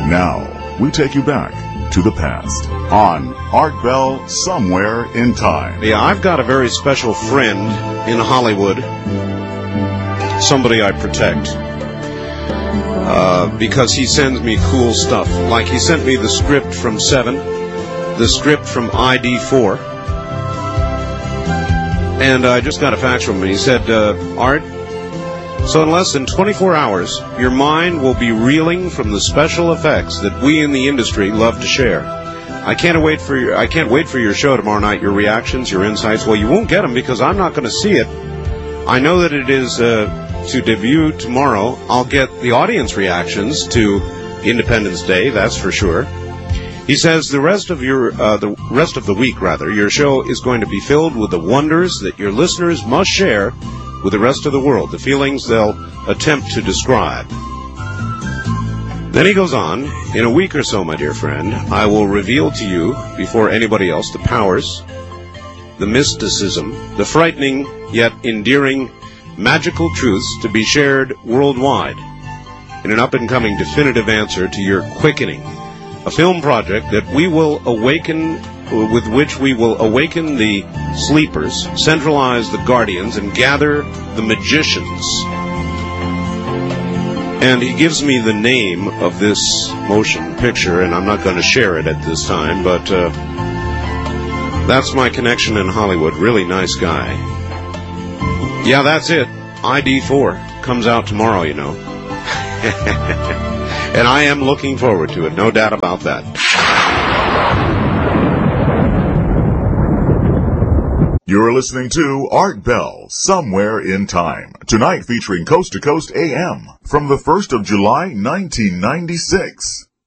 Now, we take you back to the past on Art Bell Somewhere in Time. Yeah, I've got a very special friend in Hollywood, somebody I protect, because he sends me cool stuff. Like he sent me the script from 7, the script from ID4, and I just got a fax from him. He said, Art, so in less than 24 hours, your mind will be reeling from the special effects that we in the industry love to share. I can't wait for your show tomorrow night, your reactions, your insights. Well, you won't get them because I'm not going to see it. I know that it is to debut tomorrow. I'll get the audience reactions to Independence Day, that's for sure. He says the rest of the week, your show is going to be filled with the wonders that your listeners must share with the rest of the world, the feelings they'll attempt to describe. Then he goes on, in a week or so, my dear friend, I will reveal to you, before anybody else, the powers, the mysticism, the frightening yet endearing magical truths to be shared worldwide in an up-and-coming definitive answer to your quickening, a film project that we will awaken, with which we will awaken the sleepers, centralize the guardians, and gather the magicians. And he gives me the name of this motion picture, and I'm not going to share it at this time, but that's my connection in Hollywood. Really nice guy. Yeah, that's it. ID4 comes out tomorrow, you know. And I am looking forward to it, no doubt about that. You're listening to Art Bell, Somewhere in Time. Tonight featuring Coast to Coast AM from the 1st of July, 1996.